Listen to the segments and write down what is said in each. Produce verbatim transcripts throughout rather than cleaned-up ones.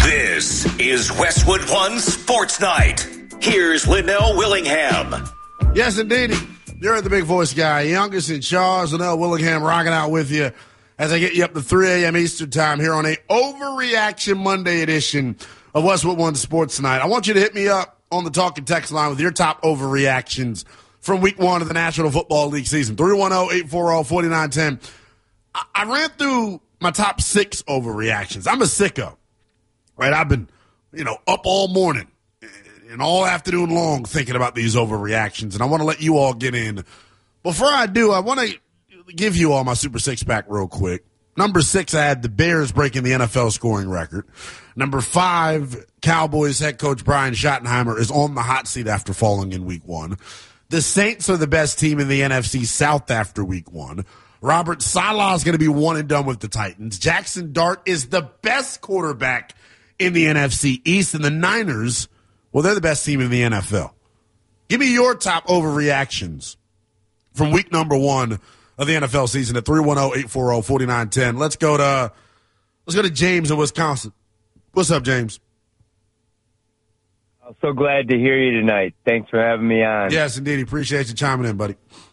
This is Westwood One Sports Night. Here's Linnell Willingham. Yes, indeed. You're the big voice guy. Youngest in charge, Linnell Willingham, rocking out with you as I get you up to three a.m. Eastern time here on a Overreaction Monday edition of Westwood One Sports Night. I want you to hit me up on the talk and text line with your top overreactions from week one of the National Football League season. three one zero, eight four zero, four nine one zero. I, I ran through my top six overreactions. I'm a sicko, right? I've been, you know, up all morning and all afternoon long thinking about these overreactions, and I want to let you all get in. Before I do, I want to give you all my Super Six-Pack real quick. Number six, I had the Bears breaking the N F L scoring record. Number five, Cowboys head coach Brian Schottenheimer is on the hot seat after falling in week one. The Saints are the best team in the N F C South after week one. Robert Saleh is going to be one and done with the Titans. Jackson Dart is the best quarterback in the N F C East, and the Niners, well, they're the best team in the N F L. Give me your top overreactions from week number one of the N F L season at three one zero, eight four zero, four nine one zero. Let's go to let's go to James in Wisconsin. What's up, James? I'm so glad to hear you tonight. Thanks for having me on. Yes, indeed. Appreciate you chiming in, buddy.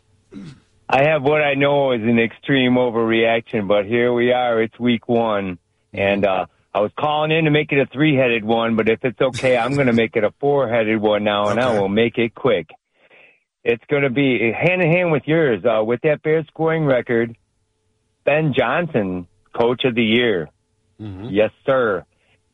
I have what I know is an extreme overreaction, but here we are. It's week one, and uh, I was calling in to make it a three-headed one, but if it's okay, I'm going to make it a four-headed one now, and okay. I will make it quick. It's going to be hand-in-hand with yours. Uh, with that Bears scoring record, Ben Johnson, Coach of the Year. Mm-hmm. Yes, sir.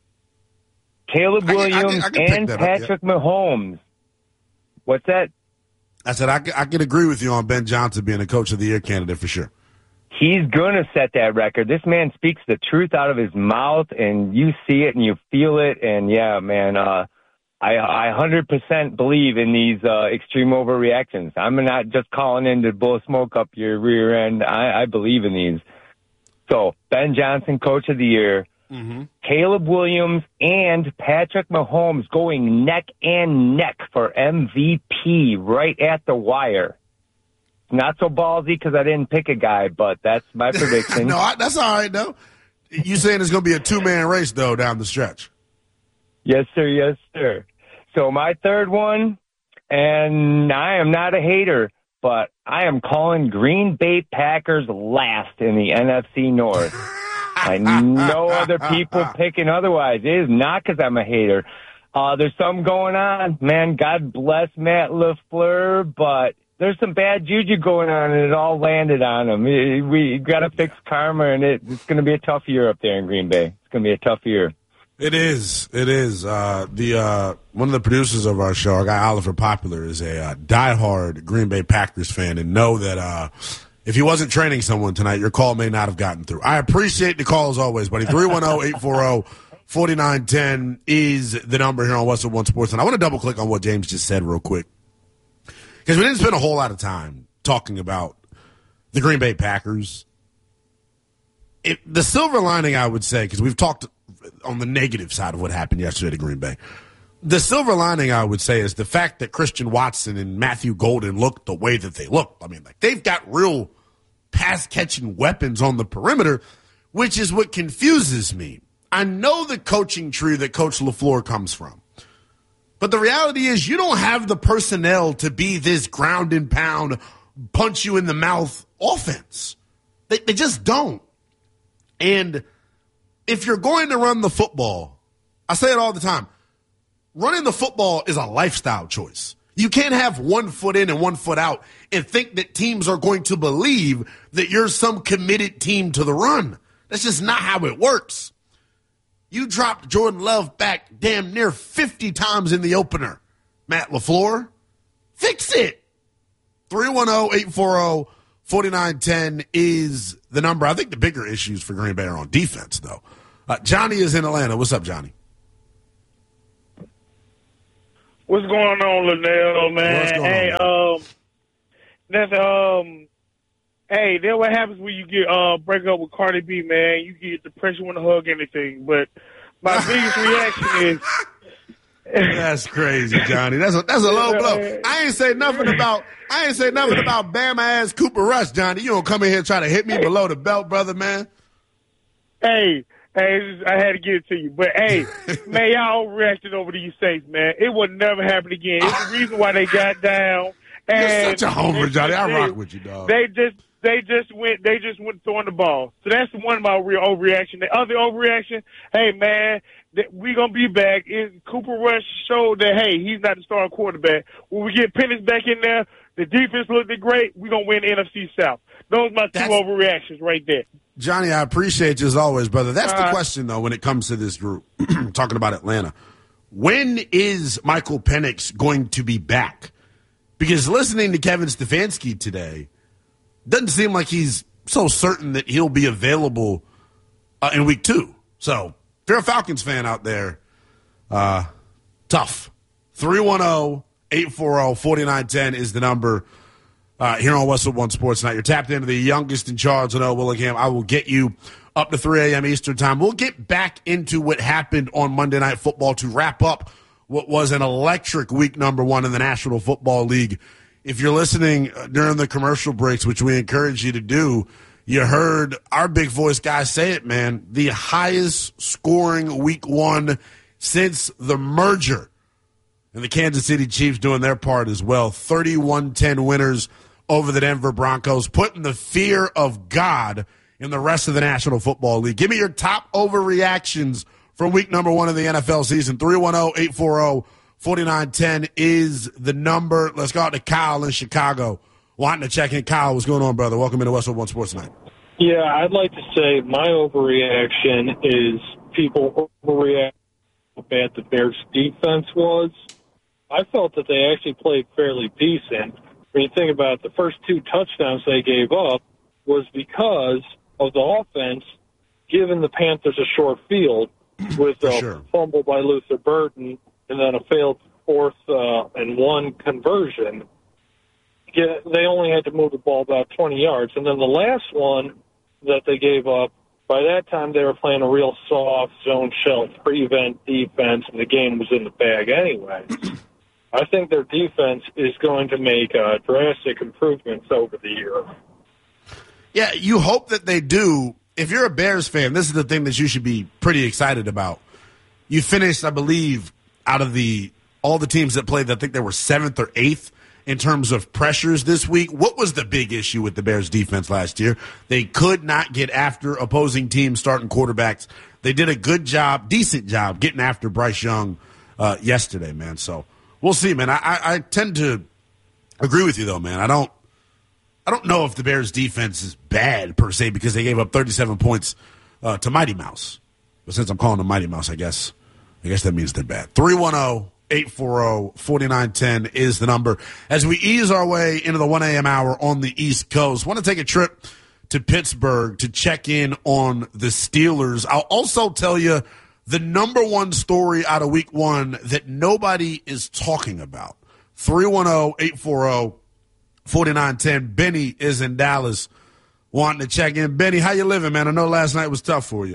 Caleb I Williams can, I can, I can and Patrick up, yeah. Mahomes. What's that? I said I can, I can agree with you on Ben Johnson being a Coach of the Year candidate for sure. He's going to set that record. This man speaks the truth out of his mouth, and you see it and you feel it. And, yeah, man, uh, I, I one hundred percent believe in these uh, extreme overreactions. I'm not just calling in to blow smoke up your rear end. I, I believe in these. So, Ben Johnson, Coach of the Year. Mm-hmm. Caleb Williams and Patrick Mahomes going neck and neck for M V P right at the wire. Not so ballsy because I didn't pick a guy, but that's my prediction. no, I, that's all right, though. You saying it's going to be a two-man race, though, down the stretch. Yes, sir. Yes, sir. So my third one, and I am not a hater, but I am calling Green Bay Packers last in the N F C North. I know other people picking otherwise. It is not because I'm a hater. Uh, there's something going on. Man, God bless Matt LaFleur, but there's some bad juju going on, and it all landed on him. We, we got to fix karma, and it, it's going to be a tough year up there in Green Bay. It's going to be a tough year. It is. It is. Uh, the uh, one of the producers of our show, our guy Oliver Popular, is a uh, diehard Green Bay Packers fan, and know that uh, if he wasn't training someone tonight, your call may not have gotten through. I appreciate the call as always, buddy. three one zero, eight four zero, four nine one zero is the number here on Westwood One Sports. And I want to double-click on what James just said real quick, because we didn't spend a whole lot of time talking about the Green Bay Packers. It, the silver lining, I would say, because we've talked on the negative side of what happened yesterday to Green Bay. The silver lining, I would say, is the fact that Christian Watson and Matthew Golden looked the way that they looked. I mean, like, they've got real pass-catching weapons on the perimeter, which is what confuses me. I know the coaching tree that Coach LaFleur comes from, but the reality is you don't have the personnel to be this ground and pound, punch you in the mouth offense. They, they just don't. And if you're going to run the football, I say it all the time, running the football is a lifestyle choice. You can't have one foot in and one foot out and think that teams are going to believe that you're some committed team to the run. That's just not how it works. You dropped Jordan Love back damn near fifty times in the opener. Matt LaFleur, fix it. three one zero, eight four zero, four nine one zero is the number. I think the bigger issues for Green Bay are on defense, though. Uh, Johnny is in Atlanta. What's up, Johnny? What's going on, Linnell, man? What's going hey, on, um, that's um, hey, that's what happens when you get uh break up with Cardi B, man. You get depression when to hug anything. But my biggest reaction is that's crazy, Johnny. That's a that's a low blow. I ain't say nothing about I ain't say nothing about Bama ass Cooper Rush, Johnny. You don't come in here trying to hit me below the belt, brother, man. Hey, Hey, I had to give it to you. But, hey, man, y'all overreacted over these Saints, man. It would never happen again. It's the reason why they got down. And You're such a homer, Johnny. I they, rock with you, dog. They just they just went they just went throwing the ball. So that's one of my real overreaction. The other overreaction, hey, man, that we going to be back. Is Cooper Rush showed that, hey, he's not the starting quarterback. When we get Penix back in there, the defense looked great. We're going to win the N F C South. Those are my two That's, overreactions right there. Johnny, I appreciate you as always, brother. That's uh, the question, though, when it comes to this group, talking about Atlanta. When is Michael Penix going to be back? Because listening to Kevin Stefanski today doesn't seem like he's so certain that he'll be available uh, in week two. So, if you're a Falcons fan out there, uh, tough. three one zero, eight four zero, four nine one zero is the number. Uh, here on Westwood One Sports Night. You're tapped into the youngest in charge, Linnell Willingham. I will get you up to three a.m. Eastern time. We'll get back into what happened on Monday Night Football to wrap up what was an electric week number one in the National Football League. If you're listening during the commercial breaks, which we encourage you to do, you heard our big voice guy say it, man. The highest scoring week one since the merger. And the Kansas City Chiefs doing their part as well. thirty-one ten winners over the Denver Broncos, putting the fear of God in the rest of the National Football League. Give me your top overreactions from week number one of the N F L season. three one zero, eight four zero, four nine one zero is the number. Let's go out to Kyle in Chicago. Wanting to check in. Kyle, what's going on, brother? Welcome into Westwood One Sports Night. Yeah, I'd like to say my overreaction is people overreact how bad the Bears' defense was. I felt that they actually played fairly decent. When you think about it, the first two touchdowns they gave up was because of the offense giving the Panthers a short field with For a sure. fumble by Luther Burden and then a failed fourth uh, and one conversion. Get, they only had to move the ball about twenty yards. And then the last one that they gave up, by that time they were playing a real soft zone shell prevent defense, and the game was in the bag anyway. I think their defense is going to make uh, drastic improvements over the year. Yeah, you hope that they do. If you're a Bears fan, this is the thing that you should be pretty excited about. You finished, I believe, out of the all the teams that played, I think they were seventh or eighth in terms of pressures this week. What was the big issue with the Bears defense last year? They could not get after opposing teams starting quarterbacks. They did a good job, decent job, getting after Bryce Young uh, yesterday, man. So we'll see, man. I, I, I tend to agree with you, though, man. I don't I don't know if the Bears defense is bad, per se, because they gave up thirty-seven points uh, to Mighty Mouse. But since I'm calling them Mighty Mouse, I guess I guess that means they're bad. three one zero, eight four zero, four nine one zero is the number. As we ease our way into the one a.m. hour on the East Coast, want to take a trip to Pittsburgh to check in on the Steelers. I'll also tell you the number one story out of week one that nobody is talking about. three one zero, eight four zero, four nine one zero. Benny is in Dallas wanting to check in. Benny, how you living, man? I know last night was tough for you.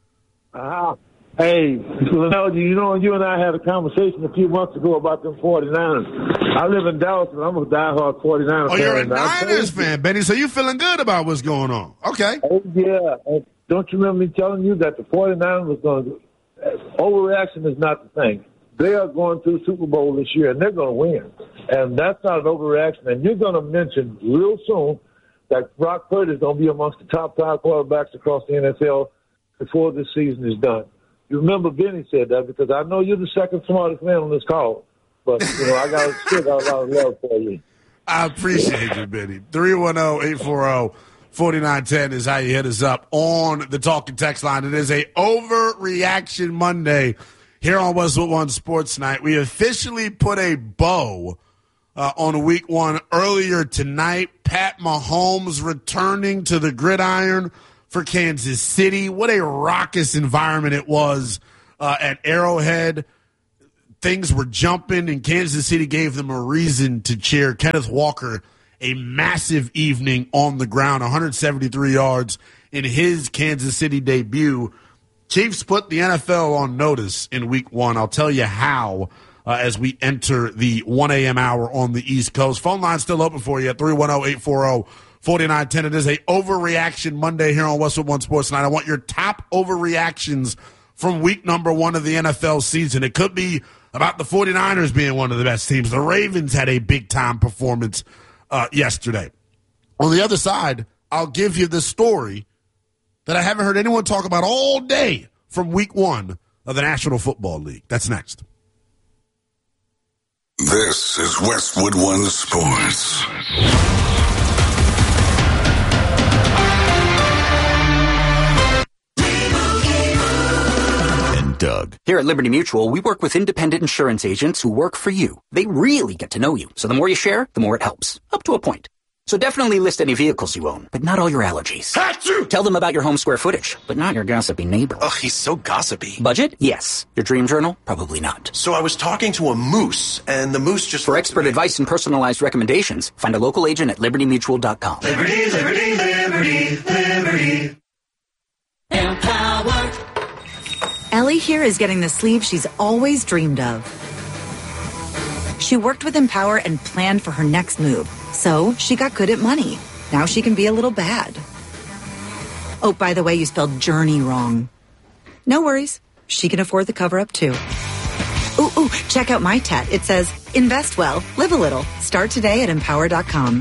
Uh, hey, you know, you and I had a conversation a few months ago about them forty-niners. I live in Dallas, and I'm a diehard forty-niners fan. Oh, you're a fan. Niners fan, Benny, so you feeling good about what's going on. Okay. Oh, yeah. And don't you remember me telling you that the forty-niners was going to – overreaction is not the thing. They are going to the Super Bowl this year, and they're going to win. And that's not an overreaction. And you're going to mention real soon that Brock Purdy is going to be amongst the top five quarterbacks across the N F L before this season is done. You remember Benny said that because I know you're the second smartest man on this call. But, you know, I got still got a lot of love for you. I appreciate you, Benny. three one zero, eight four zero, four nine one zero is how you hit us up on the Talking Text line. It is a Overreaction Monday here on Westwood One Sports Night. We officially put a bow uh, on week one earlier tonight. Pat Mahomes returning to the gridiron for Kansas City. What a raucous environment it was uh, at Arrowhead. Things were jumping, and Kansas City gave them a reason to cheer. Kenneth Walker, a massive evening on the ground, one hundred seventy-three yards in his Kansas City debut. Chiefs put the N F L on notice in week one. I'll tell you how uh, as we enter the one a.m. hour on the East Coast. Phone line still open for you at three one zero, eight four zero, forty-nine ten. It is a Overreaction Monday here on Westwood One Sports Night. I want your top overreactions from week number one of the N F L season. It could be about the forty-niners being one of the best teams. The Ravens had a big-time performance uh, yesterday. On the other side, I'll give you the story that I haven't heard anyone talk about all day from week one of the National Football League. That's next. This is Westwood One Sports. And Doug. Here at Liberty Mutual, we work with independent insurance agents who work for you. They really get to know you. So the more you share, the more it helps. Up to a point. So definitely list any vehicles you own, but not all your allergies. Achoo! Tell them about your home square footage, but not your gossipy neighbor. Ugh, he's so gossipy. Budget? Yes. Your dream journal? Probably not. So I was talking to a moose, and the moose just... For expert advice and personalized recommendations, find a local agent at liberty mutual dot com. Liberty, liberty, liberty, liberty. Empower. Ellie here is getting the sleeve she's always dreamed of. She worked with Empower and planned for her next move. So she got good at money. Now she can be a little bad. Oh, by the way, you spelled journey wrong. No worries. She can afford the cover-up, too. Ooh, ooh, check out my tat. It says, invest well, live a little. Start today at empower dot com.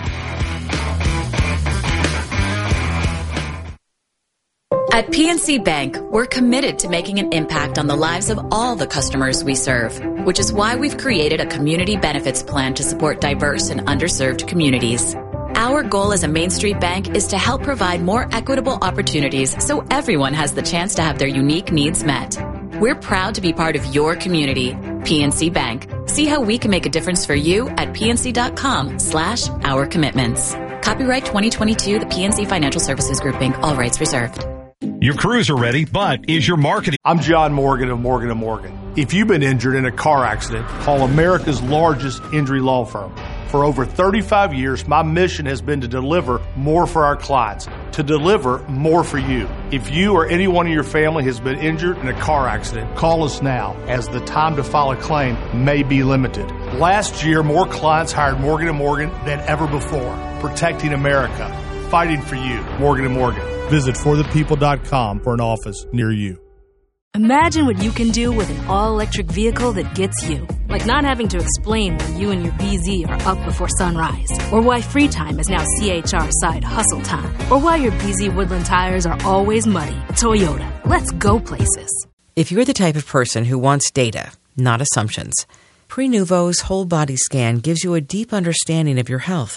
At P N C Bank, we're committed to making an impact on the lives of all the customers we serve, which is why we've created a community benefits plan to support diverse and underserved communities. Our goal as a Main Street bank is to help provide more equitable opportunities so everyone has the chance to have their unique needs met. We're proud to be part of your community. P N C Bank. See how we can make a difference for you at pnc.com slash our commitments. Copyright twenty twenty-two, the P N C Financial Services Group, Incorporated. All rights reserved. Your crews are ready, but is your marketing... I'm John Morgan of Morgan and Morgan. If you've been injured in a car accident, call America's largest injury law firm. For over thirty-five years, my mission has been to deliver more for our clients, to deliver more for you. If you or anyone in your family has been injured in a car accident, call us now, as the time to file a claim may be limited. Last year, more clients hired Morgan and Morgan than ever before, protecting America, fighting for you. Morgan and Morgan. Visit for the people dot com for an office near you. Imagine what you can do with an all-electric vehicle that gets you. Like not having to explain why you and your B Z are up before sunrise. Or why free time is now C H R side hustle time. Or why your B Z Woodland tires are always muddy. Toyota. Let's go places. If you're the type of person who wants data, not assumptions, Prenuvo's whole body scan gives you a deep understanding of your health.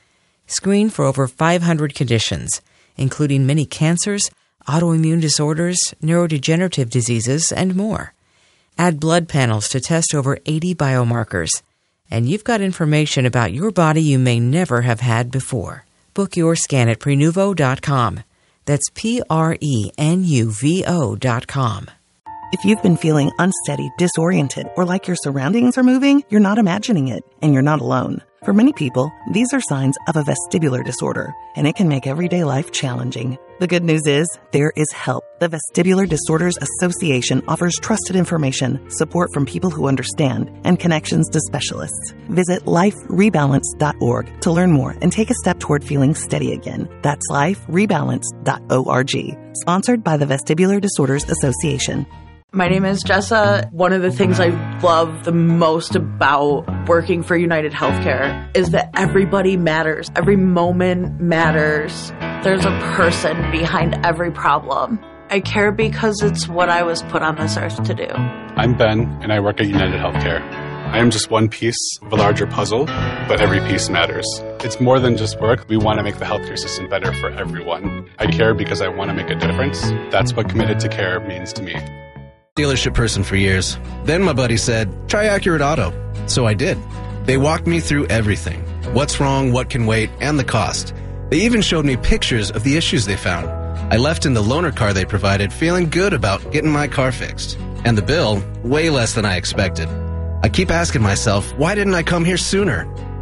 Screen for over five hundred conditions, including many cancers, autoimmune disorders, neurodegenerative diseases, and more. Add blood panels to test over eighty biomarkers, and you've got information about your body you may never have had before. Book your scan at prenuvo dot com. That's P R E N U V O dot com. If you've been feeling unsteady, disoriented, or like your surroundings are moving, you're not imagining it, and you're not alone. For many people, these are signs of a vestibular disorder, and it can make everyday life challenging. The good news is, there is help. The Vestibular Disorders Association offers trusted information, support from people who understand, and connections to specialists. Visit life rebalance dot org to learn more and take a step toward feeling steady again. That's life rebalance dot org. Sponsored by the Vestibular Disorders Association. My name is Jessa. One of the things I love the most about working for United Healthcare is that everybody matters. Every moment matters. There's a person behind every problem. I care because it's what I was put on this earth to do. I'm Ben, and I work at United Healthcare. I am just one piece of a larger puzzle, but every piece matters. It's more than just work. We want to make the healthcare system better for everyone. I care because I want to make a difference. That's what committed to care means to me. Dealership person for years. Then my buddy said, try Accurate Auto. So I did. They walked me through everything. What's wrong, what can wait, and the cost. They even showed me pictures of the issues they found. I left in the loaner car they provided feeling good about getting my car fixed. And the bill, way less than I expected. I keep asking myself, why didn't I come here sooner?